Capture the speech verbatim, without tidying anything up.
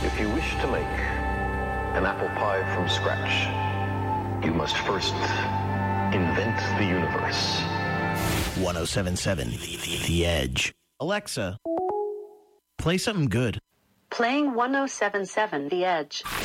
If you wish to make an apple pie from scratch, you must first invent the universe. one oh seven point seven The Edge. Alexa, play something good. Playing one oh seven point seven The Edge.